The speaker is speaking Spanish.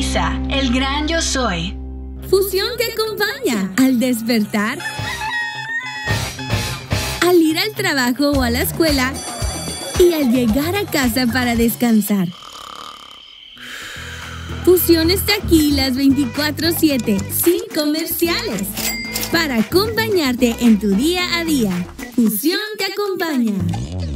Exa, el gran yo soy. Fusión te acompaña al despertar, al ir al trabajo o a la escuela y al llegar a casa para descansar. Fusión está aquí las 24/7, sin comerciales, para acompañarte en tu día a día. Fusión te acompaña.